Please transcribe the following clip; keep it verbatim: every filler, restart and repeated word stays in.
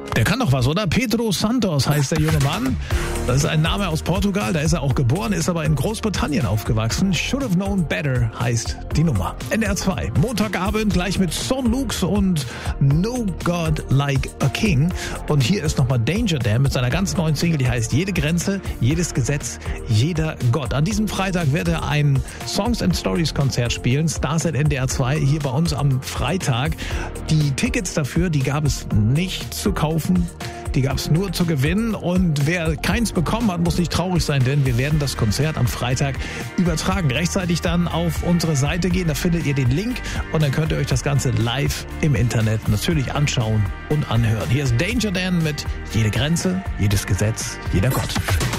Der kann doch was, oder? Pedro Santos heißt der junge Mann. Das ist ein Name aus Portugal, da ist er auch geboren, ist aber in Großbritannien aufgewachsen. Should have known better heißt die Nummer. N D R zwei, Montagabend, gleich mit Son Lux und No God Like a King. Und hier ist nochmal Danger Dan mit seiner ganz neuen Single, die heißt Jede Grenze, jedes Gesetz, jeder Gott. An diesem Freitag wird er ein Songs and Stories Konzert spielen, Stars at N D R zwei, hier bei uns am Freitag. Die Tickets dafür, die gab es nicht zu kaufen. Die gab es nur zu gewinnen und wer keins bekommen hat, muss nicht traurig sein, denn wir werden das Konzert am Freitag übertragen. Rechtzeitig dann auf unsere Seite gehen, da findet ihr den Link und dann könnt ihr euch das Ganze live im Internet natürlich anschauen und anhören. Hier ist Danger Dan mit Jede Grenze, jedes Gesetz, jeder Gott.